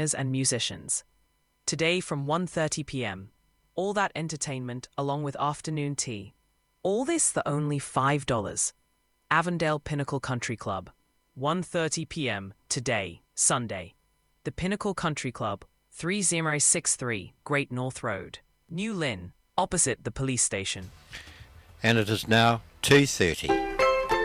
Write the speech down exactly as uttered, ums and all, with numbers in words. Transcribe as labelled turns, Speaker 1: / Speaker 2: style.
Speaker 1: and musicians. Today from one thirty p m. All that entertainment along with afternoon tea. All this for only five dollars. Avondale Pinnacle Country Club. one thirty p m today, Sunday. The Pinnacle Country Club, three zero six three Great North Road, New Lynn, opposite the police station.
Speaker 2: And it is now two thirty.